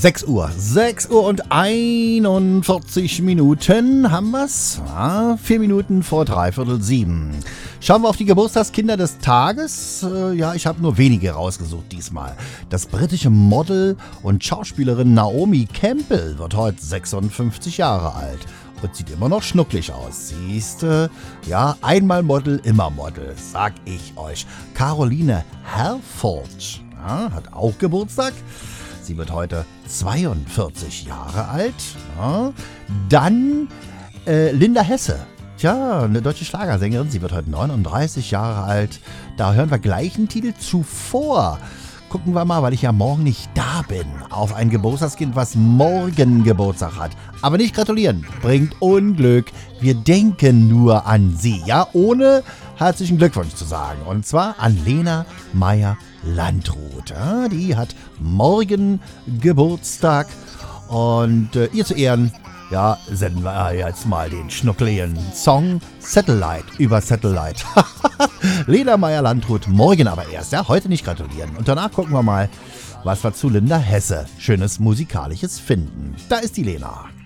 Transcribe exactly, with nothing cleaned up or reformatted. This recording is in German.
sechs Uhr. sechs Uhr und einundvierzig Minuten haben wir's. Ja, vier Minuten vor dreiviertel sieben. Schauen wir auf die Geburtstagskinder des Tages. Äh, ja, ich habe nur wenige rausgesucht diesmal. Das britische Model und Schauspielerin Naomi Campbell wird heute sechsundfünfzig Jahre alt. Und sieht immer noch schnucklig aus. Siehst du? Ja, einmal Model, immer Model, sag ich euch. Caroline Herford, ja, hat auch Geburtstag. Sie wird heute zweiundvierzig Jahre alt. Ja. Dann äh, Linda Hesse. Tja, eine deutsche Schlagersängerin. Sie wird heute neununddreißig Jahre alt. Da hören wir gleich einen Titel zuvor. Gucken wir mal, weil ich ja morgen nicht da bin, auf ein Geburtstagskind, was morgen Geburtstag hat. Aber nicht gratulieren, bringt Unglück. Wir denken nur an sie, ja, ohne herzlichen Glückwunsch zu sagen. Und zwar an Lena Meyer-Landrut. Ja, die hat morgen Geburtstag. Und äh, ihr zu Ehren, ja, senden wir jetzt mal den schnuckligen Song Satellite über Satellite. Lena Meyer-Landrut, morgen aber erst, ja, heute nicht gratulieren. Und danach gucken wir mal, was wir zu Linda Hesse Schönes Musikalisches finden. Da ist die Lena.